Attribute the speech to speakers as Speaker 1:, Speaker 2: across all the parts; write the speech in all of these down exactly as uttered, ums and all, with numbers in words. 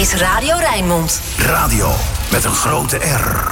Speaker 1: is Radio Rijnmond.
Speaker 2: Radio met een grote R.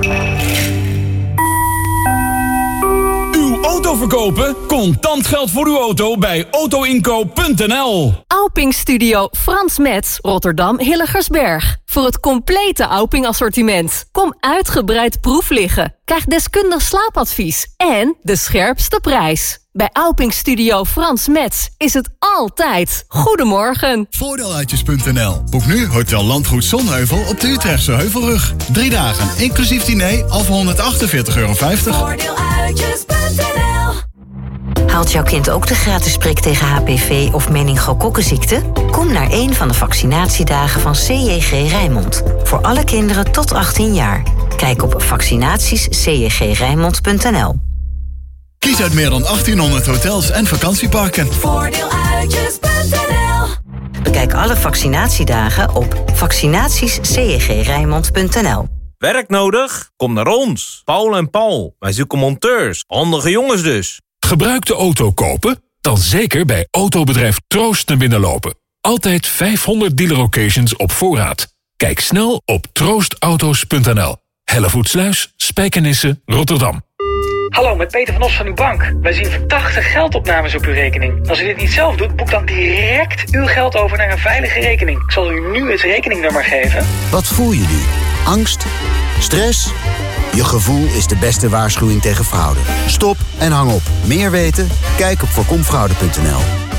Speaker 3: Uw auto verkopen? Contant geld voor uw auto bij autoinkoop punt n l.
Speaker 4: Auping Studio Frans Metz, Rotterdam Hilligersberg. Voor het complete Auping assortiment. Kom uitgebreid proef liggen. Krijg deskundig slaapadvies. En de scherpste prijs. Bij Auping Studio Frans Metz is het altijd Goedemorgen.
Speaker 5: Voordeeluitjes punt n l. Boek nu Hotel Landgoed Zonheuvel op de Utrechtse Heuvelrug. Drie dagen, inclusief diner, al voor honderdachtenveertig euro vijftig.
Speaker 1: Voordeeluitjes punt n l.
Speaker 6: Haalt jouw kind ook de gratis prik tegen H P V of meningokokkenziekte? Kom naar een van de vaccinatiedagen van C J G Rijnmond. Voor alle kinderen tot achttien jaar. Kijk op vaccinaties c j g rijnmond punt n l.
Speaker 5: Kies uit meer dan achttienhonderd hotels en vakantieparken.
Speaker 1: Voordeeluitjes punt n l.
Speaker 6: Bekijk alle vaccinatiedagen op vaccinaties c j g rijnmond punt n l.
Speaker 7: Werk nodig? Kom naar ons. Paul en Paul. Wij zoeken monteurs. Handige jongens dus.
Speaker 3: Gebruikte auto kopen? Dan zeker bij autobedrijf Troost naar binnen lopen. Altijd vijfhonderd dealer locations op voorraad. Kijk snel op troost auto's punt n l. Hellevoetsluis, Spijkenisse, Rotterdam.
Speaker 8: Hallo, met Peter van Os van uw bank. Wij zien verdachte geldopnames op uw rekening. Als u dit niet zelf doet, boek dan direct uw geld over naar een veilige rekening. Ik zal u nu het rekeningnummer geven.
Speaker 9: Wat voel je nu? Angst? Stress? Je gevoel is de beste waarschuwing tegen fraude. Stop en hang op. Meer weten? Kijk op voorkomfraude punt n l.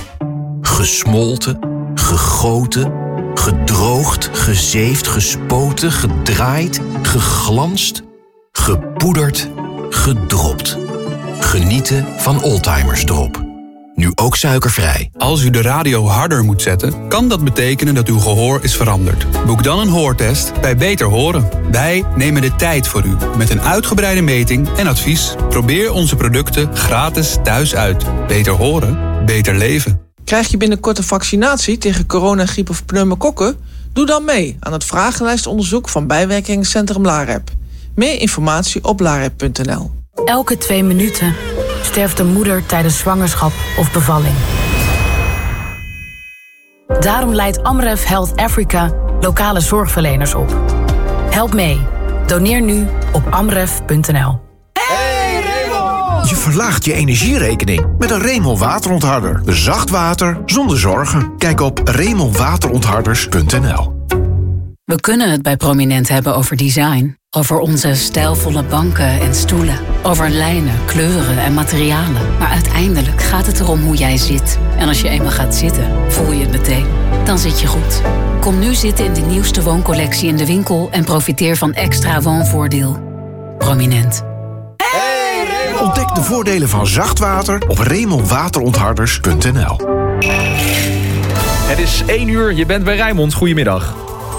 Speaker 2: Gesmolten, gegoten, gedroogd, gezeefd, gespoten, gedraaid, geglanst, gepoederd, gedropt. Genieten van Oldtimers Drop. Nu ook suikervrij.
Speaker 10: Als u de radio harder moet zetten, kan dat betekenen dat uw gehoor is veranderd. Boek dan een hoortest bij Beter Horen. Wij nemen de tijd voor u met een uitgebreide meting en advies. Probeer onze producten gratis thuis uit. Beter horen, beter leven.
Speaker 11: Krijg je binnenkort een vaccinatie tegen corona, griep of pneumokokken? Doe dan mee aan het vragenlijstonderzoek van bijwerkingencentrum LAREP. Meer informatie op larep punt n l.
Speaker 12: Elke twee minuten sterft een moeder tijdens zwangerschap of bevalling. Daarom leidt Amref Health Africa lokale zorgverleners op. Help mee. Doneer nu op amref punt n l.
Speaker 2: Je verlaagt je energierekening met een Remel waterontharder. Zacht water zonder zorgen. Kijk op remel waterontharders punt n l.
Speaker 12: We kunnen het bij Prominent hebben over design. Over onze stijlvolle banken en stoelen. Over lijnen, kleuren en materialen. Maar uiteindelijk gaat het erom hoe jij zit. En als je eenmaal gaat zitten, voel je het meteen. Dan zit je goed. Kom nu zitten in de nieuwste wooncollectie in de winkel... en profiteer van extra woonvoordeel. Prominent.
Speaker 2: Ontdek de voordelen van zacht water op remel waterontharders punt n l.
Speaker 13: Het is één uur, je bent bij Rijnmond. Goedemiddag.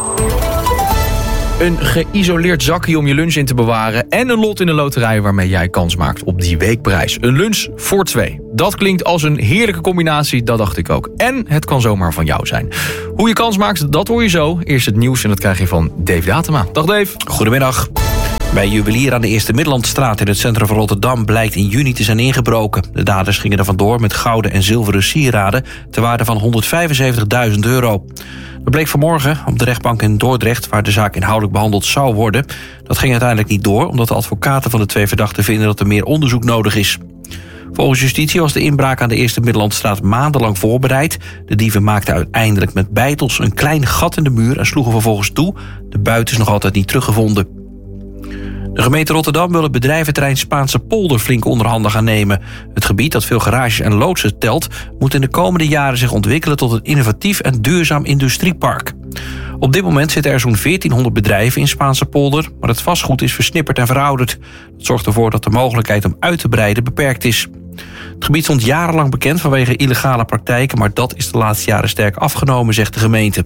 Speaker 13: Een geïsoleerd zakje om je lunch in te bewaren... en een lot in de loterij waarmee jij kans maakt op die weekprijs. Een lunch voor twee. Dat klinkt als een heerlijke combinatie, dat dacht ik ook. En het kan zomaar van jou zijn. Hoe je kans maakt, dat hoor je zo. Eerst het nieuws en dat krijg je van Dave Datema. Dag Dave.
Speaker 14: Goedemiddag. Bij Juwelier aan de Eerste Middellandstraat in het centrum van Rotterdam... blijkt in juni te zijn ingebroken. De daders gingen er vandoor met gouden en zilveren sieraden... ter waarde van honderdvijfenzeventigduizend euro. Dat bleek vanmorgen op de rechtbank in Dordrecht... waar de zaak inhoudelijk behandeld zou worden. Dat ging uiteindelijk niet door... omdat de advocaten van de twee verdachten vinden... dat er meer onderzoek nodig is. Volgens justitie was de inbraak aan de Eerste Middellandstraat maandenlang voorbereid. De dieven maakten uiteindelijk met beitels een klein gat in de muur... en sloegen vervolgens toe. De buit is nog altijd niet teruggevonden. De gemeente Rotterdam wil het bedrijventerrein Spaanse Polder flink onder handen gaan nemen. Het gebied, dat veel garages en loodsen telt... moet in de komende jaren zich ontwikkelen tot een innovatief en duurzaam industriepark. Op dit moment zitten er zo'n veertienhonderd bedrijven in Spaanse Polder... maar het vastgoed is versnipperd en verouderd. Dat zorgt ervoor dat de mogelijkheid om uit te breiden beperkt is. Het gebied stond jarenlang bekend vanwege illegale praktijken... maar dat is de laatste jaren sterk afgenomen, zegt de gemeente.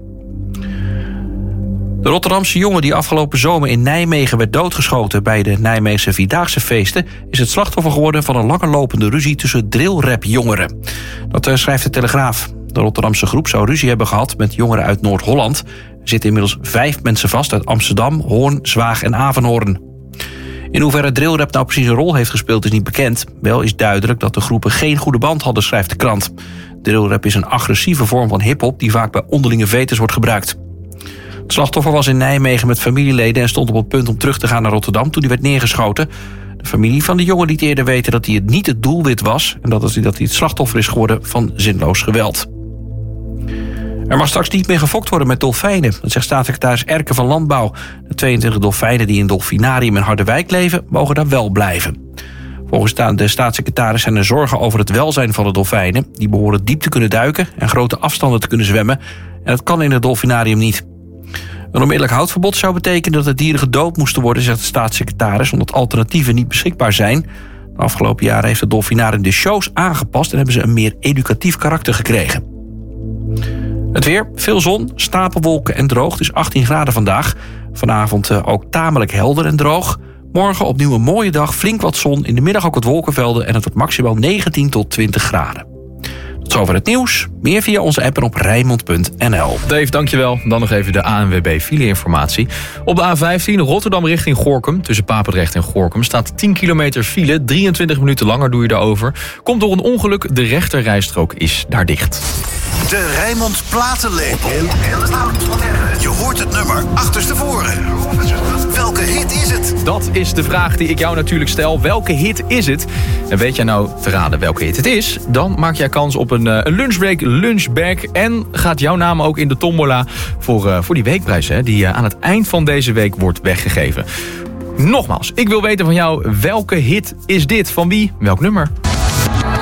Speaker 14: De Rotterdamse jongen die afgelopen zomer in Nijmegen werd doodgeschoten... bij de Nijmeegse Vierdaagse feesten... is het slachtoffer geworden van een langerlopende ruzie tussen drillrap-jongeren. Dat schrijft de Telegraaf. De Rotterdamse groep zou ruzie hebben gehad met jongeren uit Noord-Holland. Er zitten inmiddels vijf mensen vast uit Amsterdam, Hoorn, Zwaag en Avenhoorn. In hoeverre drillrap nou precies een rol heeft gespeeld is niet bekend. Wel is duidelijk dat de groepen geen goede band hadden, schrijft de krant. Drillrap is een agressieve vorm van hiphop die vaak bij onderlinge vetes wordt gebruikt. Het slachtoffer was in Nijmegen met familieleden en stond op het punt om terug te gaan naar Rotterdam toen hij werd neergeschoten. De familie van de jongen liet eerder weten dat hij het niet het doelwit was en dat hij het slachtoffer is geworden van zinloos geweld. Er mag straks niet meer gefokt worden met dolfijnen. Dat zegt staatssecretaris Erke van Landbouw. De tweeëntwintig dolfijnen die in Dolfinarium in Harderwijk leven, mogen daar wel blijven. Volgens de staatssecretaris zijn er zorgen over het welzijn van de dolfijnen. Die behoren diep te kunnen duiken en grote afstanden te kunnen zwemmen. En dat kan in het Dolfinarium niet. Een onmiddellijk houdverbod zou betekenen dat de dieren gedood moesten worden, zegt de staatssecretaris, omdat alternatieven niet beschikbaar zijn. De afgelopen jaren heeft het Dolfinarium de shows aangepast en hebben ze een meer educatief karakter gekregen. Het weer, veel zon, stapelwolken en droog. Het is achttien graden vandaag. Vanavond ook tamelijk helder en droog. Morgen opnieuw een mooie dag, flink wat zon. In de middag ook wat wolkenvelden en het wordt maximaal negentien tot twintig graden. Tot zover het nieuws. Meer via onze app en op Rijnmond punt n l.
Speaker 13: Dave, dankjewel. Dan nog even de A N W B file-informatie. Op de A vijftien Rotterdam richting Gorinchem, tussen Papendrecht en Gorinchem, staat tien kilometer file. drieëntwintig minuten langer doe je daarover. Komt door een ongeluk, de rechterrijstrook is daar dicht.
Speaker 15: De Rijnmond Platenlepel. Je hoort het nummer achterstevoren. Welke hit is het?
Speaker 13: Dat is de vraag die ik jou natuurlijk stel. Welke hit is het? En weet jij nou te raden welke hit het is? Dan maak jij kans op een, een lunchbreak lunchbag. En gaat jouw naam ook in de tombola voor, uh, voor die weekprijs, hè, die uh, aan het eind van deze week wordt weggegeven. Nogmaals, ik wil weten van jou, welke hit is dit? Van wie? Welk nummer?